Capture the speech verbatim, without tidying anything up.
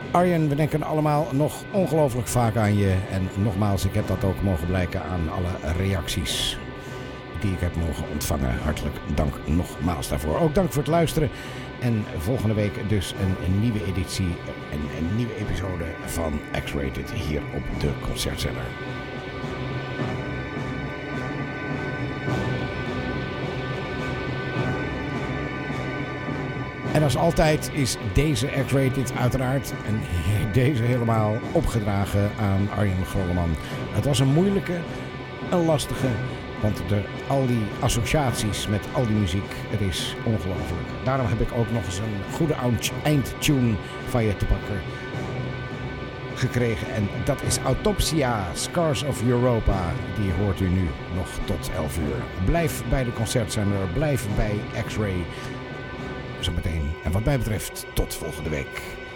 Arjen, we denken allemaal nog ongelooflijk vaak aan je. En nogmaals, ik heb dat ook mogen blijken aan alle reacties die ik heb mogen ontvangen. Hartelijk dank nogmaals daarvoor. Ook dank voor het luisteren. En volgende week dus een, een nieuwe editie, een, een nieuwe episode van X-Rated hier op de Concertzender. En als altijd is deze X-Rated uiteraard en deze helemaal opgedragen aan Arjen Grolleman. Het was een moeilijke, een lastige, want er, al die associaties met al die muziek, het is ongelooflijk. Daarom heb ik ook nog eens een goede eindtune van je te pakken gekregen. En dat is Autopsia, Scars of Europa. Die hoort u nu nog tot elf uur. Blijf bij de Concertzender, blijf bij X-Ray. Zometeen. En wat mij betreft, tot volgende week.